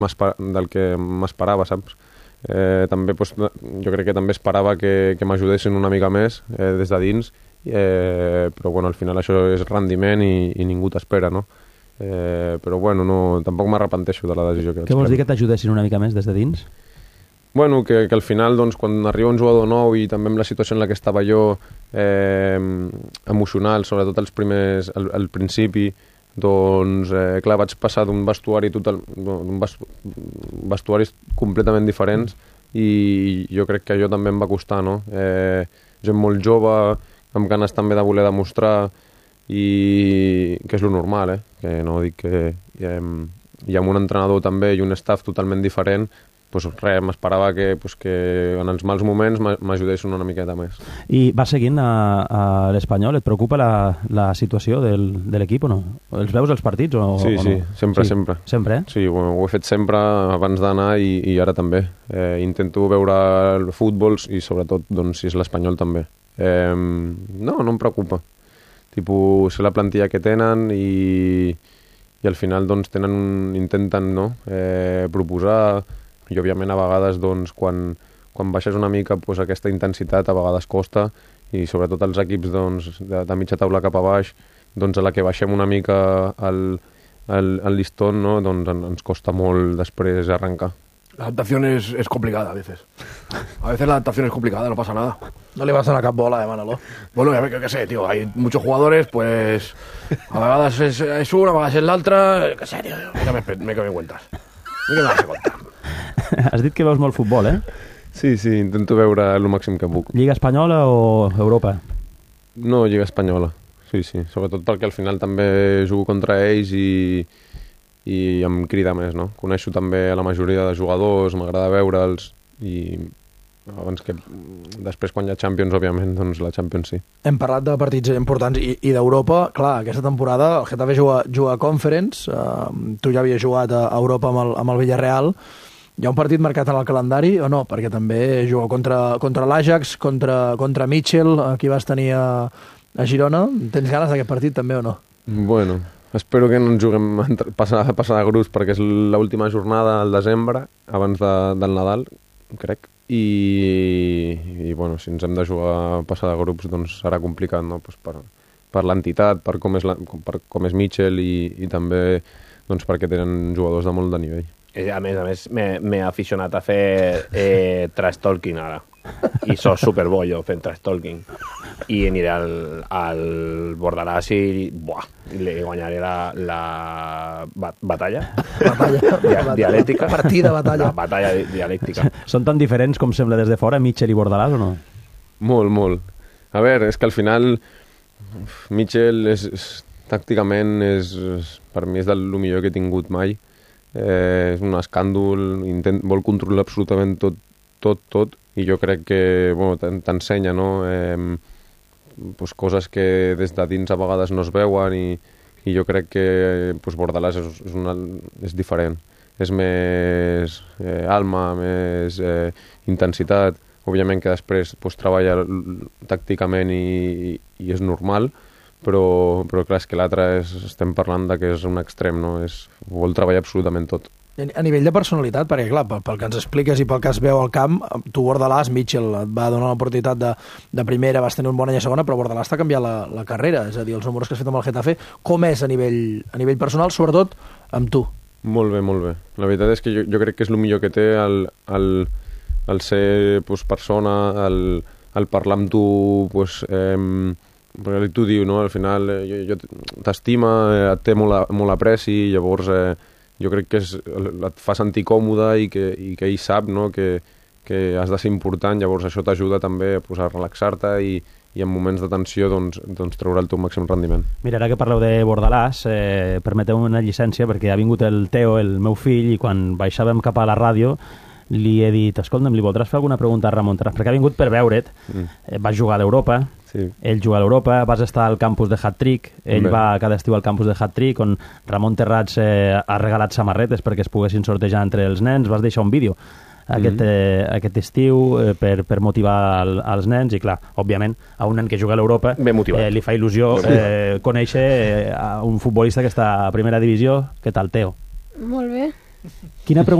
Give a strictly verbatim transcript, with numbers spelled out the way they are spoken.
del que m'esperava, saps? Eh, també, doncs, jo crec que també esperava que, que m'ajudessin una mica més eh, des de dins, eh, però bueno, al final això és rendiment i, i ningú t'espera, no? Eh, però bueno, no, tampoc m'arrepenteixo de la decisió que vaig Què vols prendre. dir que t'ajudessin una mica més des de dins? Bueno, que, que al final, doncs, quan arriba un jugador nou i també amb la situació en la que estava jo, eh, emocional, sobretot als primers, al, al principi, doncs, eh, clar, vaig passar d'un vestuari total, d'un vestuaris completament diferents i jo crec que allò també em va costar, no? Eh, gent molt jove, amb ganes també de voler demostrar i que és lo normal, eh? Que no dic que eh, i amb un entrenador també i un staff totalment diferent, pues res, m'esperava que, pues, que en els mals moments m'ajudessin una miqueta més. I vas seguint a, a l'Espanyol? Et preocupa la, la situació del, de l'equip o no? Els veus els partits o, sí, o no? Sí, sempre, sí, sempre. Sempre, eh? Sí, ho, ho he fet sempre abans d'anar i, i ara també. Eh, intento veure el futbol i sobretot doncs, si és l'Espanyol també. Eh, no, no em preocupa. Tipo, sé la plantilla que tenen i, i al final doncs, tenen, intenten no? eh, proposar. I òbviament a vegades doncs, quan, quan baixes una mica doncs, aquesta intensitat a vegades costa i sobretot els equips doncs, de, de mitja taula cap a baix, doncs, a la que baixem una mica el, el, el listón, ¿no? Doncs en, ens costa molt després arrencar. La adaptación es, es complicada a veces. A veces la adaptación es complicada, no pasa nada. No le vas a la cap bola, eh, Manolo. Bueno, a ver, qué sé, tío, hay muchos jugadores, pues a vegades és, és una, a vegades és l'altra, qué sé, tío, me, me, me, me cuentas. Me que me vas a contar. Has dit que veus molt futbol, eh? Sí, sí, intento veure el màxim que puc. Lliga espanyola o Europa? No, Lliga espanyola, sí, sí. Sobretot perquè al final també jugo contra ells i, i em crida més, no? Coneixo també la majoria de jugadors, m'agrada veure'ls i abans que després quan hi ha Champions, òbviament, doncs la Champions sí. Hem parlat de partits importants i, i d'Europa. Clar, aquesta temporada el Getafe juga, juga a Conference, uh, tu ja havies jugat a Europa amb el, amb el Villarreal. Hi ha un partit marcat en el calendari o no? Perquè també juga contra, contra l'Ajax, contra, contra Mitchell, aquí vas tenir a, a Girona. Tens ganes d'aquest partit també o no? Bueno, espero que no ens juguem a passar, a passar de grups perquè és l'última jornada al desembre, abans de, del Nadal, crec. I, i bueno, si ens hem de jugar a passar de grups doncs serà complicat, no? Pues per, per l'entitat, per com és, la, per com és Mitchell i, i també doncs perquè tenen jugadors de molt de nivell. A més a més, m'he aficionat a fer eh, trash talking ara. I sos superbo jo fent trash talking. I aniré al, al Bordalàs i buah, li guanyaré la, la ba batalla. Batalla. Dia dialèctica. Partida, batalla. La batalla di dialèctica. Són tan diferents com sembla des de fora, Mitchell i Bordalàs, o no? Molt, molt. A veure, és que al final Mitchell és, és, tàcticament és, és, per mi és del millor que he tingut mai. Eh, és un escàndol, intent, vol controlar absolutament tot, tot, tot, i jo crec que bueno, t'ensenya, no? Eh, pues, coses que des de dins a vegades no es veuen i, i jo crec que pues, Bordalàs és, és, una, és diferent. És més eh, alma, més eh, intensitat. Òbviament que després pues, treballa tàcticament i, i és normal, però, però clar, és que l'altre estem parlant de que és un extrem, no? És, vol treballar absolutament tot. A nivell de personalitat, perquè clar, pel, pel que ens expliques i pel que es veu al camp, tu Bordalàs, Mitchell et va donar l'oportunitat de, de primera, vas tenir un bon any a segona, però Bordalàs t'ha canviat la, la carrera, és a dir, els números que has fet amb el Getafe, com és a nivell, a nivell personal, sobretot amb tu? Molt bé, molt bé. La veritat és que jo, jo crec que és el millor que té el, el, el ser pues, persona, el, el parlar amb tu, pues, eh, perquè tu diu, no? Al final eh, jo, jo t'estima, eh, et té molt, molt apreci, llavors eh, jo crec que és, et fa sentir còmode i que, i que ell sap, no? que, que has de ser important, llavors això t'ajuda també pues, a relaxar-te i, i en moments de tensió doncs, doncs treure el teu màxim rendiment. Mira, ara que parleu de Bordalàs, eh, permeteu una llicència perquè ha vingut el Teo, el meu fill, i quan baixàvem cap a la ràdio li he dit, escolta'm, li voldràs fer alguna pregunta a Ramon Terrats? Perquè ha vingut per veure't, mm. eh, vas jugar a l'Europa, sí. Ell juga a l'Europa, vas estar al campus de Hat-Trick, ell Bé. va cada estiu al campus de Hat-Trick, on Ramon Terrats eh, ha regalat samarretes perquè es poguessin sortejar entre els nens, vas deixar un vídeo aquest, mm. eh, aquest estiu eh, per, per motivar el, els nens, i clar, òbviament, a un nen que juga a l'Europa eh, li fa il·lusió eh, conèixer eh, a un futbolista que està a primera divisió. Què tal, Teo? Molt bé. Quina pregunta